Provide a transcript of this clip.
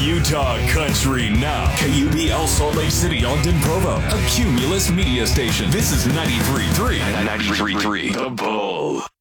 Utah Country now. KUBL Salt Lake City, Ogden, Provo. A Cumulus media station. This is 93.3. 93.3 The Bull.